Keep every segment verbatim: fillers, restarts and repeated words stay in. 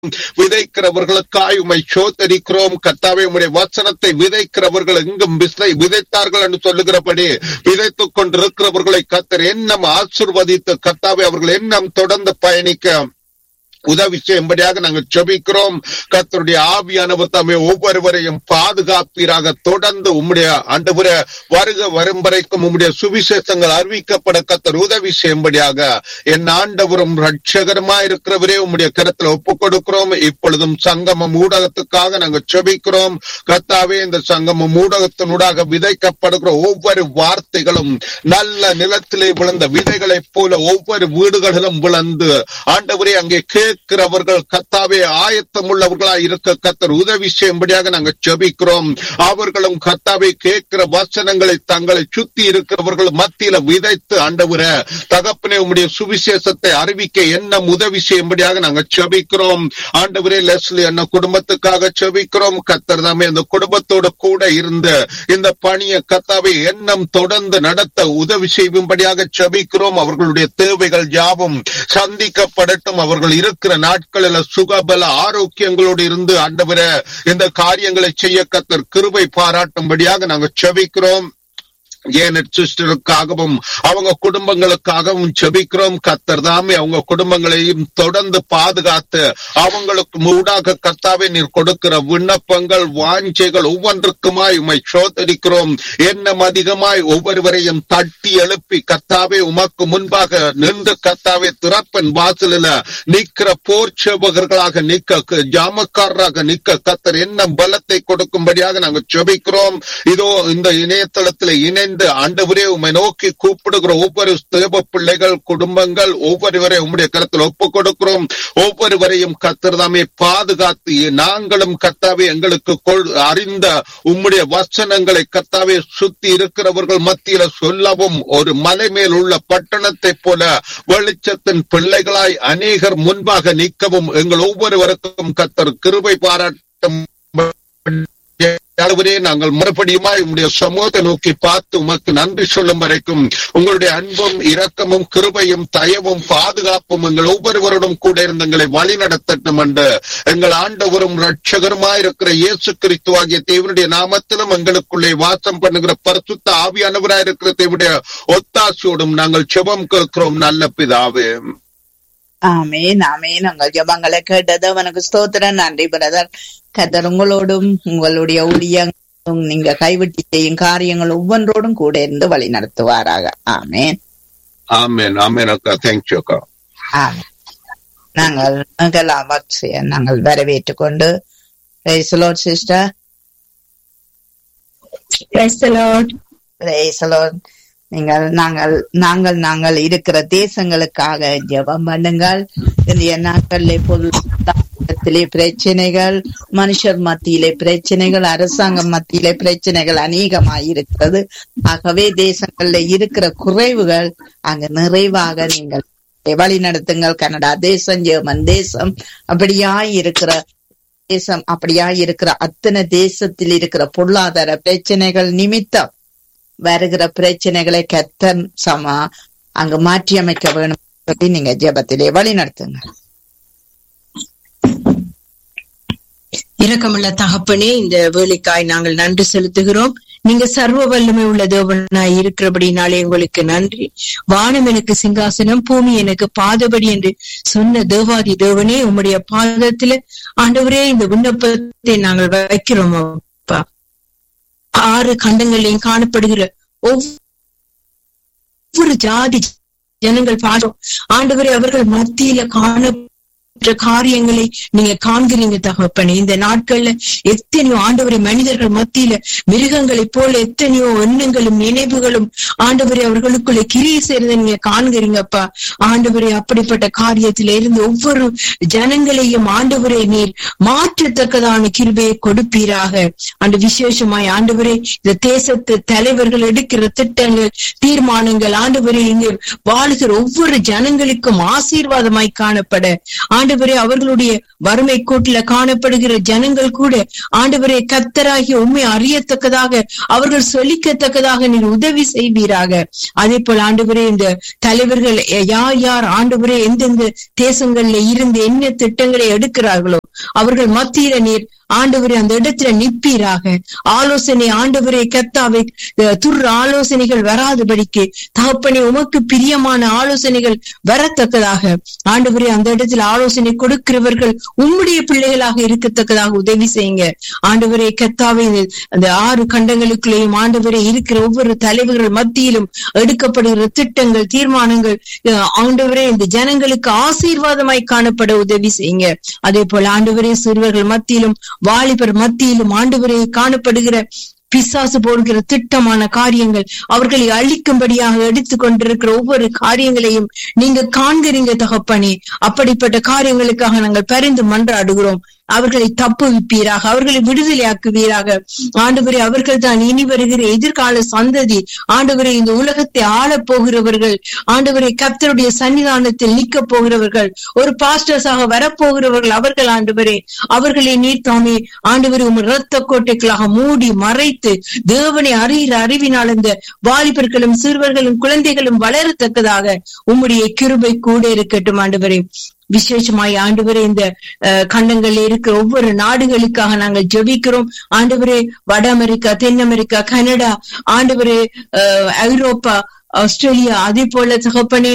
விதைக்கிறவர்களுக்காய் உம்மை சோதரிக்கிறோம் கர்த்தாவே. உம்முடைய வசனத்தை விதைக்கிறவர்கள் எங்கும் விதைத்தார்கள் என்று சொல்லுகிறபடி விதைத்துக் கொண்டிருக்கிறவர்களை கர்த்தர் எண்ணம் ஆசீர்வதித்து கர்த்தாவே அவர்கள் எண்ணம் தொடர்ந்து பயணிக்க உதவி செய்யும்படியாக நாங்கள் ஜெபிக்கிறோம். கர்த்தருடைய ஆவியானவர் தாமே ஒவ்வொருவரையும் பாதுகாப்பீராக. தொடர்ந்து உம்முடைய ஆண்டவரே வருக வரும் வரைக்கும் உம்முடைய சுவிசேஷங்கள் அறிவிக்கப்பட கர்த்தர் உதவி செய்யும்படியாக என் ஆண்டவரும் ரட்சகருமாய் இருக்கிறவரே உம்முடைய கரத்தில் ஒப்புக் கொடுக்கிறோம். இப்பொழுதும் சங்கமம் ஊடகத்துக்காக நாங்கள் ஜெபிக்கிறோம் கர்த்தாவே. இந்த சங்கமம் ஊடகத்தினூடாக விதைக்கப்படுகிற ஒவ்வொரு வார்த்தைகளும் நல்ல நிலத்திலே விழுந்த விதைகளைப் போல ஒவ்வொரு வீடுகளிலும் விழுந்து ஆண்டவரே அங்கே இருக்கிறவர்கள் கர்த்தாவே ஆயத்தம் உள்ளவர்களாய் இருக்க கர்த்தர் உதவி செய்யும்படியாக நாங்கள் ஜெபிக்கிறோம். அவர்களும் கர்த்தாவே கேட்கிற வசனங்களை தங்களை சுத்தி இருக்கிறவர்கள் மத்தியில விதைத்து ஆண்டவரே தகப்பனே உம்முடைய சுவிசேஷத்தை அறிவிக்க எண்ணம் உதவி செய்யும்படியாக நாங்கள் ஜெபிக்கிறோம். ஆண்டவரே லெஸ்லி அண்ணா குடும்பத்துக்காக ஜெபிக்கிறோம். கர்த்தர் தாமே அந்த குடும்பத்தோடு கூட இருந்து இந்த பணியை கர்த்தாவே எண்ணம் தொடர்ந்து நடத்த உதவி செய்யும்படியாக ஜெபிக்கிறோம். அவர்களுடைய தேவைகள் யாவும் சந்திக்கப்படட்டும். அவர்கள் இருக்கிற நாட்களில் சுகபல ஆரோக்கியங்களோடு இருந்து ஆண்டவரே இந்த காரியங்களை செய்ய கர்த்தர் கிருபை பாராட்டும்படியாக நாங்கள் ஜெபிக்கிறோம். ஏனட் சிஸ்டருக்காகவும் அவங்க குடும்பங்களுக்காகவும் ஜெபிக்கிறோம். கர்த்தர் தாமே அவங்க குடும்பங்களையும் தொடர்ந்து பாதுகாத்து அவங்களுக்கு ஊடாக கர்த்தாவே நீர் கொடுக்கிற விண்ணப்பங்கள் வாஞ்சைகள் ஒவ்வொன்றுக்குமாய் உம்மை சோதரிக்கிறோம். எண்ணம் அதிகமாய் ஒவ்வொருவரையும் தட்டி எழுப்பி கர்த்தாவே உமக்கு முன்பாக நின்று கர்த்தாவே திறப்பின் வாசலில் நிற்கிற போர் சேவகர்களாக நிற்க ஜாமக்காரராக நிற்க கர்த்தர் எண்ணம் பலத்தை கொடுக்கும்படியாக நாங்கள் ஜெபிக்கிறோம். இதோ இந்த இணையதளத்தில் இணை ஆண்டவரே உம்மை நோக்கி கூப்பிடுகிற ஒவ்வொரு தேவ பிள்ளைகள் குடும்பங்கள் ஒவ்வொருவரை உம்முடைய கரத்தில் ஒப்புக் கொடுக்கிறோம். ஒவ்வொருவரையும் கர்த்தர் தாமே பாதுகாத்து நாங்களும் கர்த்தாவே எங்களுக்கு அறிந்த உம்முடைய வசனங்களை கர்த்தாவே சுத்தி இருக்கிறவர்கள் மத்தியில சொல்லவும் ஒரு மலை மேல் உள்ள பட்டணத்தை போல வெளிச்சத்தின் பிள்ளைகளாய் அநேகர் முன்பாக நிற்கவும் எங்கள் ஒவ்வொருவருக்கும் கர்த்தர் கிருபை பாராட்டும். நாங்கள் மறுபடியுமா உங்களுடைய சமூகத்தை நோக்கி பார்த்து உமக்கு நன்றி சொல்லும் வரைக்கும் உங்களுடைய அன்பும் இரக்கமும் கிருபையும் தயவும் பாதுகாப்பும் எங்கள் ஒவ்வொருவருடன் கூட இருந்து எங்களை வழி நடத்தட்டும் என்று எங்கள் ஆண்டவரும் ரட்சகருமாய் இருக்கிற இயேசு கிறிஸ்து ஆகிய தேவனுடைய நாமத்திலும் எங்களுக்குள்ளே வாசம் பண்ணுகிற பரிசுத்த ஆவியானவராய் இருக்கிற தேவனுடைய ஒத்தாசையோடும் நாங்கள் ஜெபம் கேட்கிறோம் நல்ல பிதாவே. ஆமேன் ஆமேன். உங்கள் ஜெபங்களை கேட்டது அவனுக்கு ஸ்தோத்திரம். நன்றி பிரதர். கர்த்தர் உங்களோடும் உங்களுடைய ஊழியங்களும் நீங்க கைவிட்டு செய்யும் காரியங்கள் ஒவ்வொன்றோடும் கூட இருந்து வழி நடத்துவாராக. ஆமேன் ஆமேன் ஆமேன் அக்கா. தேங்க்யூ அக்கா. நாங்கள் நாங்கள் வரவேற்றுக் கொண்டு praise the Lord sister. Praise the Lord. Praise the Lord. நீங்கள் நாங்கள் நாங்கள் நாங்கள் இருக்கிற தேசங்களுக்காக ஜெபம் பண்ணுங்கள். இந்த நாட்களிலே பொருளாதாரத்திலே பிரச்சனைகள், மனுஷர் மத்தியிலே பிரச்சனைகள், அரசாங்கம் மத்தியிலே பிரச்சனைகள் அநேகமாய் இருக்கிறது. ஆகவே தேசங்கள்ல இருக்கிற குறைவுகள் அங்க நிறைவாக நீங்கள் வழி நடத்துங்கள். கனடா தேசம், ஜெர்மன் தேசம், அப்படியாய் இருக்கிற தேசம் அப்படியாய் இருக்கிற அத்தனை தேசத்தில் இருக்கிற பொருளாதார பிரச்சனைகள் நிமித்தம் வருகிற பிரச்சனைகளை கர்த்தர் சமா அங்கு மாற்றி அமைக்க வேணும் சொல்லி நீங்க ஜெபத்திலே வழி நடத்துங்க. இரக்கமுள்ள தகப்பனே, இந்த வேலைக்காய் நாங்கள் நன்றி செலுத்துகிறோம். நீங்க சர்வ வல்லமை உள்ள தேவனாய் இருக்கிறபடினாலே உங்களுக்கு நன்றி. வானம் எனக்கு சிங்காசனம், பூமி எனக்கு பாதபடி என்று சொன்ன தேவாதி தேவனே, உம்முடைய பாதத்துல ஆண்டவரே இந்த விண்ணப்பத்தை நாங்கள் வைக்கிறோம் அப்பா. ஆறு கண்டங்களையும் காணப்படுகிற ஒவ்வொரு ஜாதி ஜனங்கள் பாடும் ஆண்டவரே அவர்கள் மத்தியில காண காரியங்களை நீங்க காண்கிறீங்க தகப்பனே. இந்த நாட்கள்ல எத்தனையோ ஆண்டவரை மனிதர்கள் மத்தியில மிருகங்களை போல எத்தனையோ எண்ணங்களும் நினைவுகளும் ஆண்டவரை அவர்களுக்குள்ள கிரியை செய்யறதை நீங்க காண்கிறீங்கப்பா. ஆண்டவரை அப்படிப்பட்ட காரியத்தில இருந்து ஒவ்வொரு ஜனங்களையும் ஆண்டவரை நீர் மாற்றத்தக்கதான கிருபையை கொடுப்பீராக. ஆண்டு விசேஷமாய் ஆண்டவரே இந்த தேசத்து தலைவர்கள் எடுக்கிற திட்டங்கள் தீர்மானங்கள் ஆண்டவரை இங்கு வாழுகிற ஒவ்வொரு ஜனங்களுக்கும் ஆசீர்வாதமாய் காணப்பட ஆண்டவரே அவர்களுடைய வறுமை கோட்டில காணப்படுகிற ஜனங்கள் கூட ஆண்டவரே கர்த்தராகிய உண்மை அறியத்தக்கதாக அவர்கள் சொல்லிக்கத்தக்கதாக நீர் உதவி செய்வீராக. அதே போல் ஆண்டவரே இந்த தலைவர்கள் யார் யார் ஆண்டவரே எந்தெந்த தேசங்கள்ல இருந்து என்ன திட்டங்களை எடுக்கிறார்களோ அவர்கள் மத்தியில நீர் ஆண்டவரே அந்த இடத்துல நிற்பீராக. ஆலோசனை ஆண்டவரே கர்த்தாவே துர் ஆலோசனைகள் வராதபடிக்கு தகப்பனே உமக்கு பிரியமான ஆலோசனைகள் வரத்தக்கதாக ஆண்டவரே அந்த இடத்துல ஆலோசனை கொடுக்கிறவர்கள் உம்முடைய பிள்ளைகளாக இருக்கத்தக்கதாக உதவி செய்யுங்க. ஆண்டவரே கர்த்தாவே அந்த ஆறு கண்டங்களுக்குள்ளேயும் ஆண்டவரே இருக்கிற ஒவ்வொரு தலைவர்கள் மத்தியிலும் எடுக்கப்படுகிற திட்டங்கள் தீர்மானங்கள் ஆண்டவரே இந்த ஜனங்களுக்கு ஆசீர்வாதமாய் காணப்பட உதவி செய்யுங்க. அதே போல ஆண்டவரே சிறுவர்கள் மத்தியிலும் வாலிபர் மத்தியிலும் ஆண்டவரே காணப்படுகிற பிசாசு போடுகிற திட்டமான காரியங்கள் அவர்களை அழிக்கும்படியாக எடுத்துக் கொண்டிருக்கிற ஒவ்வொரு காரியங்களையும் நீங்க காண்கிறீங்க தகப்பனே. அப்படிப்பட்ட காரியங்களுக்காக நாங்கள் பரிந்து மன்றாடுகிறோம். அவர்களை தப்புவிப்பீராக, அவர்களை விடுதலையாக்குவீராக. ஆண்டவரே அவர்கள் தான் இனி வருகிற எதிர்கால சந்ததி. ஆண்டவரே இந்த உலகத்தை ஆளப் போகிறவர்கள். ஆண்டவரை கர்த்தருடைய சன்னிதானத்தில் நிற்க போகிறவர்கள், ஒரு பாஸ்டர்ஸாக வரப்போகிறவர்கள் அவர்கள். ஆண்டவரே அவர்களை நீர் தாமே ஆண்டவரே உம் இரத்த கோட்டைகளாக மூடி மறைத்து தேவனை அறிகிற அறிவினால் இந்த வாலிபர்களும் சிறுவர்களும் குழந்தைகளும் வளரத்தக்கதாக உம்முடைய கிருபை கூட இருக்கட்டும். ஆண்டவரே விசேஷமாய் ஆண்டவரே இந்த கண்டங்கள்ல இருக்கிற ஒவ்வொரு நாடுகளுக்காக நாங்கள் ஜெபிக்கிறோம். ஆண்டவரே வட அமெரிக்கா, தென் அமெரிக்கா, கனடா, ஆண்டவரே ஐரோப்பா, ஆஸ்திரேலியா, அதே போல தகப்பனே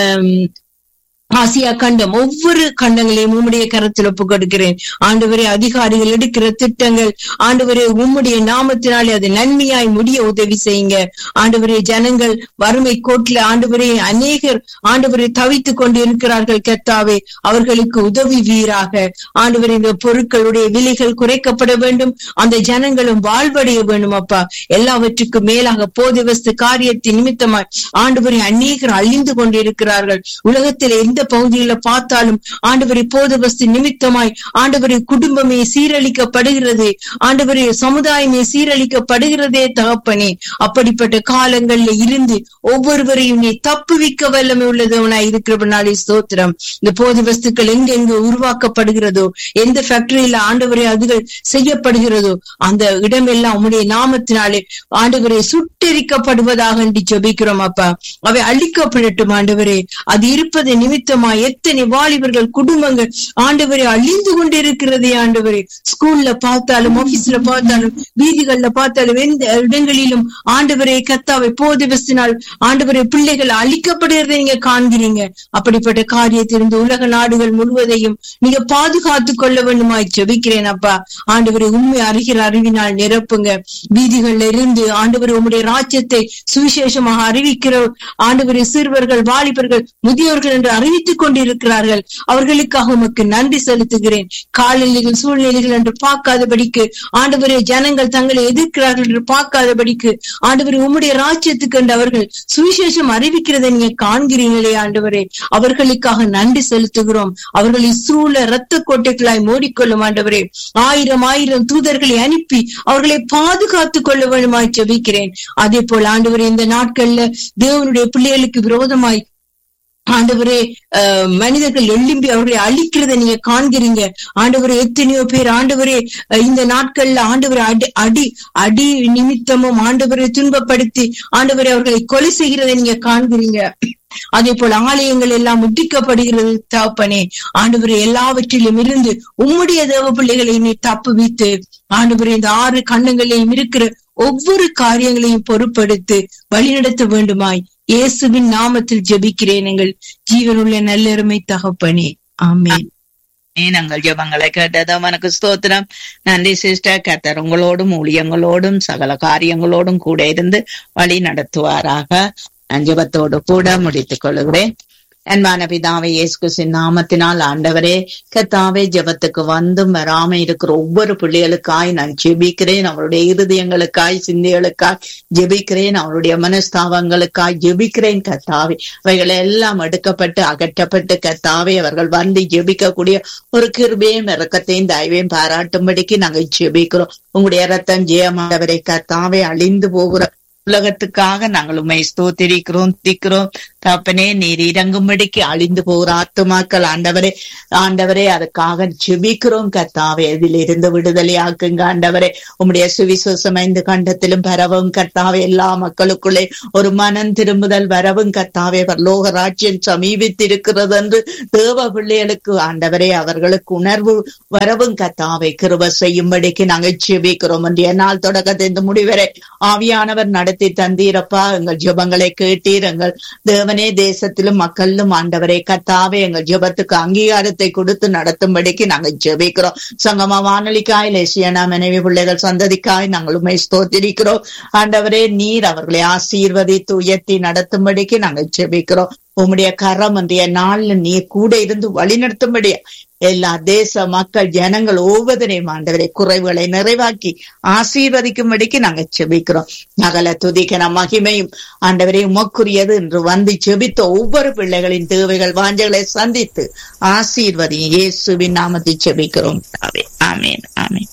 ஆசியா கண்டம், ஒவ்வொரு கண்டங்களையும் உம்முடைய கரத்தில் ஒப்பு கொடுக்கிறேன். ஆண்டவரே அதிகாரிகள் எடுக்கிற திட்டங்கள் ஆண்டவரே உம்முடைய நாமத்தினாலே அது நன்மையாய் முடிய உதவி செய்யுங்க. ஆண்டவரே ஜனங்கள் வறுமை கோட்டில ஆண்டவரே அநேகர் ஆண்டவரை தவித்துக் கொண்டு இருக்கிறார்கள். கர்த்தாவே அவர்களுக்கு உதவி வீராக. ஆண்டவரே இந்த பொருட்களுடைய விலைகள் குறைக்கப்பட வேண்டும், அந்த ஜனங்களும் வாழ்வடைய வேண்டும். அப்பா எல்லாவற்றுக்கும் மேலாக போதை வஸ்து காரியத்தின் நிமித்தமாய் ஆண்டவரை அநேகர் அழிந்து கொண்டிருக்கிறார்கள். உலகத்தில் எந்த பகுதியில பார்த்தாலும் ஆண்டவரை போதை வஸ்து நிமித்தமாய் ஆண்டவரை குடும்பமே சீரழிக்கப்படுகிறது, ஆண்டவரை சமுதாயமே சீரழிக்கப்படுகிறதே தகப்பனே. அப்படிப்பட்ட காலங்கள்ல இருந்து ஒவ்வொருவரையும் நீ தப்புவிக்க வல்லமை உள்ளதவனாய் இருக்கிறவனாலே ஸ்தோத்திரம். இந்த போதை வஸ்துக்கள் எங்கெங்க உருவாக்கப்படுகிறதோ, எந்த ஃபேக்டரியில ஆண்டவரை அதுகள் செய்யப்படுகிறதோ அந்த இடமெல்லாம் உம்முடைய நாமத்தினாலே ஆண்டவரை சுட்டெரிக்கப்படுவதாக என்று ஜெபிக்கிறோம். அப்பா அவை அழிக்கப்படட்டும். ஆண்டவரே அது இருப்பதை நிமித்தமா எத்தனை வாலிபர்கள் குடும்பங்கள் ஆண்டவரை அழிந்து கொண்டிருக்கிறதே. ஆண்டவரே ஸ்கூல்ல பார்த்தாலும், ஆபீஸ்ல பார்த்தாலும், வீதிகள்ல பார்த்தாலும், எந்த இடங்களிலும் ஆண்டவரை கர்த்தாவை போதை வஸ்தினால் ஆண்டவரை பிள்ளைகள் அழிக்கப்படுகிறதை நீங்க காண்கிறீங்க. அப்படிப்பட்ட காரியத்திலிருந்து உலக நாடுகள் முழுவதையும் நீங்க பாதுகாத்து கொள்ள வேண்டுமாய் ஜெபிக்கிறேன். அப்பா ஆண்டவரை உண்மை அறிகிற அறிவினால் நிரப்புங்க. வீதிகள்ல இருந்து ஆண்டவரை உம்முடைய ராஜ்யத்தை சுவிசேஷமாக அறிவிக்கிற ஆண்டவரை சிறுவர்கள், வாலிபர்கள், முதியோர்கள் என்று அறிவித்துக் கொண்டிருக்கிறார்கள். அவர்களுக்காக உமக்கு நன்றி செலுத்துகிறேன். காலநிலைகள் சூழ்நிலைகள் என்று பார்க்காதபடிக்கு ஆண்டவரே ஜனங்கள் தங்களை எதிர்க்கிறார்கள் என்று பார்க்காதபடிக்கு ஆண்டவரே உம்முடைய ராஜ்யத்துக்கு என்று அவர்கள் சுவிசேஷம் அறிவிக்கிறதை நீங்க காண்கிறீங்களே. ஆண்டவரே அவர்களுக்காக நன்றி செலுத்துகிறோம். அவர்களை சூழ இரத்த கோட்டைகளாய் மூடிக்கொள்ளும். ஆண்டவரே ஆயிரம் ஆயிரம் தூதர்களை அனுப்பி அவர்களை பாதுகாத்துக் கொள்ள வேண்டுமாய் ஜெபிக்கிறேன். அதே போல ஆண்டவரே இந்த நாட்கள்ல தேவனுடைய பிள்ளைகளுக்கு விரோதமாய் ஆண்டவரே அஹ் மனிதர்கள் எழும்பி அவர்களை அழிக்கிறத நீங்க காண்கிறீங்க. ஆண்டவரே எத்தனையோ பேர் ஆண்டவரே இந்த நாட்கள்ல ஆண்டவரை அடி அடி அடி நிமித்தமும் ஆண்டவரை துன்பப்படுத்தி ஆண்டவரை அவர்களை கொலை செய்கிறதை நீங்க காண்கிறீங்க. அதே போல ஆலயங்கள் எல்லாம் முட்டிக்கப்படுகிறது தகப்பனே. ஆண்டவரே எல்லாவற்றிலும் இருந்து உம்முடைய தேவ பிள்ளைகளை நீ தப்புவித்து ஆண்டவரே இந்த ஆறு கண்ணங்களையும் இருக்கிற ஒவ்வொரு காரியங்களையும் பொறுப்படுத்து வழிநடத்த வேண்டுமாய் இயேசுவின் நாமத்தில் ஜெபிக்கிறேன் எங்கள் ஜீவனுள்ள நல்லருமை தகப்பனே, ஆமென். நாங்கள் ஜெபங்களை கேட்டதும் எனக்கு ஸ்தோத்திரம். நன்றி சிஸ்டர். கர்த்தர் உங்களோடும் ஊழியங்களோடும் சகல காரியங்களோடும் கூட இருந்து வழி நடத்துவாராக. நான் ஜெபத்தோடு கூட முடித்துக் கொள்கிறேன். அன்பான பிதாவே, இயேசு கிறிஸ்துவின் நாமத்தினால் ஆண்டவரே கர்த்தாவே ஜெபத்துக்கு வந்தும் வராம இருக்கிற ஒவ்வொரு பிள்ளைகளுக்காய் நான் ஜெபிக்கிறேன். அவருடைய இருதயங்களுக்காய், சிந்தைகளுக்காய் ஜெபிக்கிறேன். அவருடைய மனஸ்தாபங்களுக்காய் ஜெபிக்கிறேன். கர்த்தாவே அவைகளை எல்லாம் எடுக்கப்பட்டு அகற்றப்பட்டு கர்த்தாவே அவர்கள் வந்து ஜெபிக்கக்கூடிய ஒரு கிருபையும் இரக்கத்தையும் தயவையும் பாராட்டும்படிக்கு நாங்கள் ஜெபிக்கிறோம். உங்களுடைய ரத்தம் ஜெயமானவரை கர்த்தாவே அழிந்து போகிற உலகத்துக்காக நாங்கள் உண்மை ஸ்தோத்திரிக்கிறோம் திக்கிறோம். தகப்பனே நீர் இறங்கும்படிக்கு அழிந்து போகிற ஆத்துமாக்கள் ஆண்டவரே ஆண்டவரே அதுக்காக ஜெபிக்கிறோம் கர்த்தாவே. இதிலிருந்து விடுதலை ஆக்குங்க ஆண்டவரே. உம்முடைய சுவிசேஷம் ஐந்து கண்டத்திலும் பரவும் கர்த்தாவே. எல்லா மக்களுக்குள்ளே ஒரு மனம் திரும்புதல் வரவும் கர்த்தாவே. பரலோக ராஜ்யம் சமீபித்திருக்கிறது என்று தேவ பிள்ளைகளுக்கு ஆண்டவரே அவர்களுக்கு உணர்வு வரவும் கர்த்தாவே கிருபை செய்யும்படிக்கு நாங்கள் ஜெபிக்கிறோம். இன்றைய நாள் தொடக்கத்தின் முடிவரை ஆவியானவர் நடத்தி தந்தீரப்பா. எங்கள் ஜெபங்களை கேட்டீர். எங்கள் தேவனே தேசத்திலும் மக்களிலும் ஆண்டவரே கர்த்தாவே எங்கள் ஜெபத்துக்கு அங்கீகாரத்தை கொடுத்து நடத்தும்படிக்கு நாங்கள் ஜெபிக்கிறோம். சங்கம வானொலிக்காய் லேசியனா மனைவி பிள்ளைகள் சந்ததிக்காய் நாங்கள் உண்மை ஸ்தோத்திரிக்கிறோம் ஆண்டவரே. நீர் அவர்களை ஆசீர்வதித்து உயர்த்தி நடத்தும்படிக்கு நாங்கள் ஜெபிக்கிறோம். உம்முடைய கரம் இன்றைய நாள்ல நீர் கூட இருந்து வழி நடத்தும்படியா எல்லா தேச மக்கள் ஜனங்கள் ஒவ்வொருவரையும் ஆண்டவரை குறைவுகளை நிறைவாக்கி ஆசீர்வதிக்கும்படிக்கு நாங்கள் செபிக்கிறோம். நகல துதிக்கிற மகிமையும் ஆண்டவரை உமக்குரியது என்று வந்து செபித்த ஒவ்வொரு பிள்ளைகளின் தேவைகள் வாஞ்சைகளை சந்தித்து ஆசீர்வதி இயேசுவின் நாமத்தை செபிக்கிறோம். ஆமீன் ஆமீன்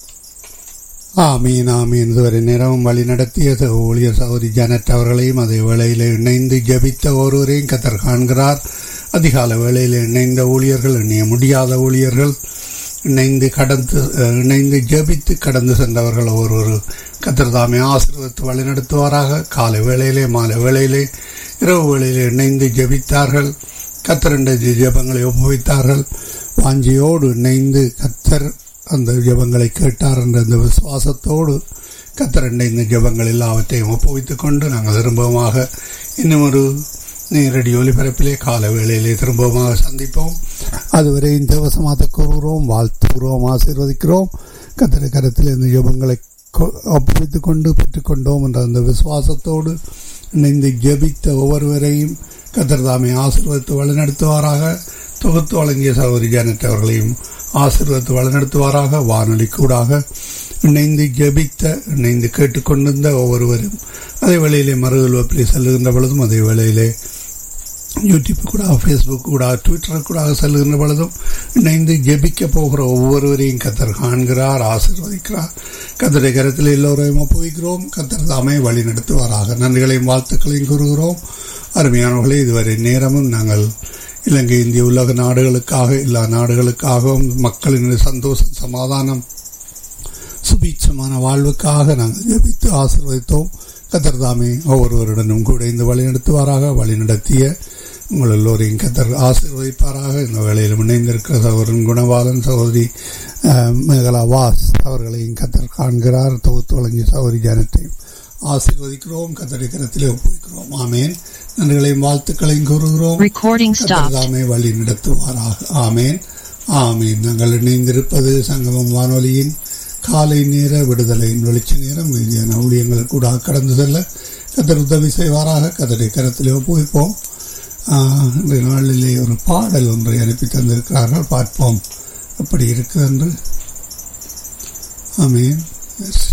ஆமீன் ஆமீன். இதுவரை நேரமும் வழி நடத்திய ஊழியர் சகோதரி ஜானட் அவர்களையும் அதே வேளையில் இணைந்து ஜபித்த ஒருவரையும் கத்தர் காண்கிறார். அதிகால வேளையில் இணைந்த ஊழியர்கள், இணைய முடியாத ஊழியர்கள், இணைந்து கடந்து இணைந்து ஜபித்து கடந்து சென்றவர்கள் ஒவ்வொரு கத்தர் தாமே ஆசீர்வதித்து வழிநடத்துவாராக. காலை வேளையிலே மாலை வேளையிலே இரவு வேளையிலே இணைந்து ஜபித்தார்கள். கத்தர் என்ற ஜபங்களை ஒப்புவித்தார்கள். வாஞ்சியோடு இணைந்து கத்தர் அந்த ஜபங்களை கேட்டார் என்ற அந்த விசுவாசத்தோடு கத்தர் இணைந்த ஜபங்கள் எல்லாவற்றையும் ஒப்புவித்துக் கொண்டு நாங்கள் திரும்பமாக இன்னும் ஒரு நேரடி ஒலிபரப்பிலே கால வேளையிலே திரும்பமாக சந்திப்போம். அதுவரை இந்த வசமாக கூறுகிறோம், வாழ்த்துகிறோம், ஆசீர்வதிக்கிறோம். கத்தரை கரத்தில் இந்த ஜபங்களை ஒப்புவித்துக் கொண்டு பெற்றுக்கொண்டோம் என்ற அந்த விசுவாசத்தோடு இணைந்து ஜபித்த ஒவ்வொருவரையும் கத்தர் தாமே ஆசீர்வதித்து வழிநடத்துவாராக. தொகுத்து வழங்கிய சகோதரி ஜானட் அவர்களையும் ஆசீர்வதித்து வழிநடத்துவாராக. வானொலி கூடாக இணைந்து ஜபித்த இணைந்து கேட்டுக்கொண்டிருந்த ஒவ்வொருவரும் அதே வேளையிலே மறுவல்வப்பிலே செல்லுகின்ற பொழுதும், அதே வேளையிலே யூடியூப் கூட, ஃபேஸ்புக் கூட, ட்விட்டர் கூட செல்லுகின்ற பொழுதும் இணைந்து ஜெபிக்க போகிற ஒவ்வொருவரையும் கத்தர் காண்கிறார், ஆசீர்வதிக்கிறார். கத்தரை கரத்தில் எல்லோரையும் ஒப்புவிக்கிறோம். கத்தர் தாமே வழி நடத்துவாராக. நன்றிகளையும் வாழ்த்துக்களையும் கூறுகிறோம். அருமையானவர்களே, இதுவரை நேரமும் நாங்கள் இலங்கை, இந்திய, உலக நாடுகளுக்காக, எல்லா நாடுகளுக்காகவும் மக்களின் சந்தோஷம், சமாதானம், சுபீட்சமான வாழ்வுக்காக நாங்கள் ஜெபித்து ஆசீர்வதித்தோம். கத்தர் தாமே ஒவ்வொருவருடனும் கூட இந்த வழி நடத்துவாராக. வழி நடத்திய உங்கள் எல்லோரையும் கத்தர் ஆசீர்வதிப்பாராக. இந்த வேளையில் இணைந்திருக்கிற சகோதரன் குணவாளன், சகோதரி மேகலா வாஸ் அவர்களையும் கத்தர் காண்கிறார். தொகுத்து வழங்கிய சகோதரி ஜானத்தையும் ஆசீர்வதிக்கிறோம். கத்தரை கரத்திலே ஒப்புவிக்கிறோம். ஆமேன். நன்றிகளையும் வாழ்த்துக்களையும் கூறுகிறோம். தாமே வழி நடத்துவாராக. ஆமேன் ஆமேன். நாங்கள் இணைந்திருப்பது சங்கமம் வானொலியின் காலை நேர விடுதலையின் வெளிச்ச நேரம். மீதியான ஊழியங்கள் கூட கடந்து செல்ல கத்தர் உதவி செய்வாராக. கத்தரை கரத்திலே ஒப்புவிப்போம். இந்த நாளிலே ஒரு பாடல் ஒன்றை அனுப்பி தந்திருக்கிறார்கள். பார்ப்போம் எப்படி இருக்கு என்று. ஆமேன். எஸ்